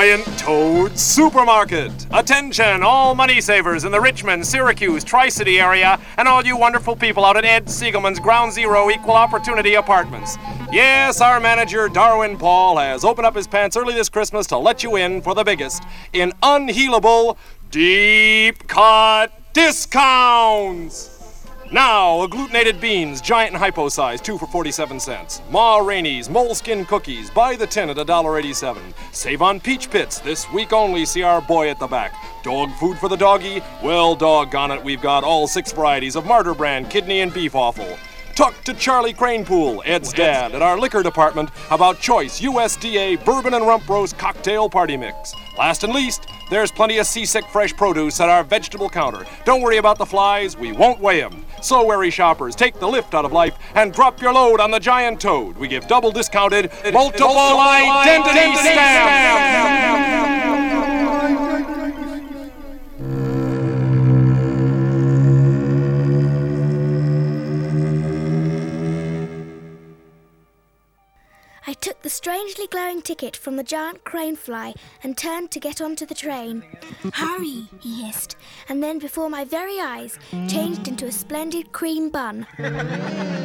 Giant Toad Supermarket. Attention, all money savers in the Richmond, Syracuse, Tri-City area, and all you wonderful people out at Ed Siegelman's Ground Zero Equal Opportunity Apartments. Yes, our manager, Darwin Paul, has opened up his pants early this Christmas to let you in for the biggest in unhealable, deep-cut discounts. Now, agglutinated beans, giant and hypo size, 2 for 47 cents. Ma Rainey's moleskin cookies, buy the tin at $1.87. Save on peach pits, this week only, see our boy at the back. Dog food for the doggy? Well, doggone it, we've got all 6 varieties of Martyr brand kidney and beef offal. Tuck to Charlie Cranepool, Ed's dad, at our liquor department about choice USDA bourbon and rump roast cocktail party mix. Last and least, there's plenty of seasick fresh produce at our vegetable counter. Don't worry about the flies, we won't weigh them. So wary shoppers, take the lift out of life and drop your load on the Giant Toad. We give double discounted multiple identity stamps. I took the strangely glowing ticket from the giant crane fly and turned to get onto the train. "Hurry," he hissed, and then before my very eyes changed into a splendid cream bun.